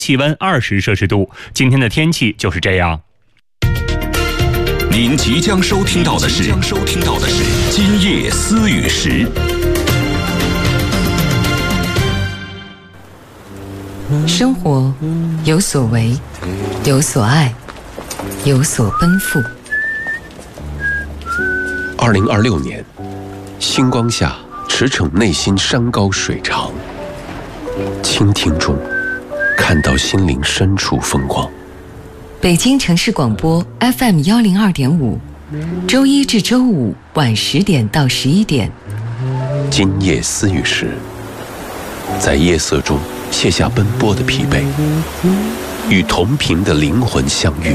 气温20摄氏度。今天的天气就是这样。 您即将收听到的是今夜思雨时。 生活有所为，有所爱，有所奔赴。 2026年，星光下，驰骋内心山高水长，倾听中看到心灵深处风光。 北京城市广播 FM102.5，周一至周五晚10点到11点。 今夜思雨时，在夜色中卸下奔波的疲惫，与同频的灵魂相遇，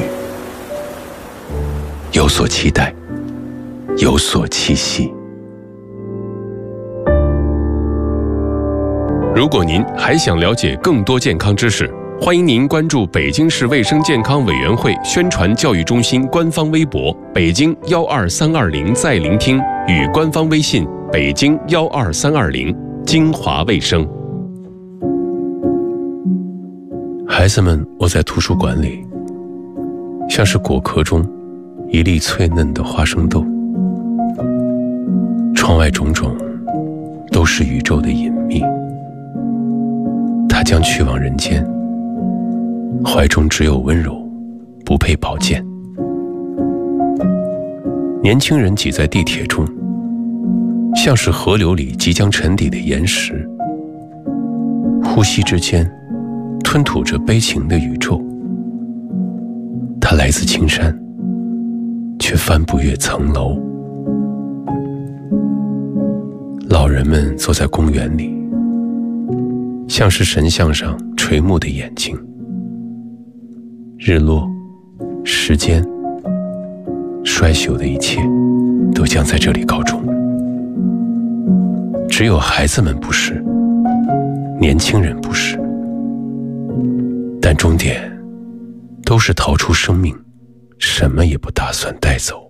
有所期待，有所栖息。 如果您还想了解更多健康知识，欢迎您关注北京市卫生健康委员会宣传教育中心官方微博北京12320在聆听与官方微信北京12320精华卫生。 孩子们窝在图书馆里，像是果壳中一粒脆嫩的花生豆。窗外种种都是宇宙的隐秘，它将去往人间，怀中只有温柔，不配宝剑。年轻人挤在地铁中，像是河流里即将沉底的岩石，呼吸之间吞吐着悲情的宇宙。它来自青山，却翻不越层楼。老人们坐在公园里，像是神像上垂暮的眼睛。日落，时间，衰朽的一切都将在这里告终。只有孩子们不是，年轻人不是，但终点都是逃出生命，什么也不打算带走。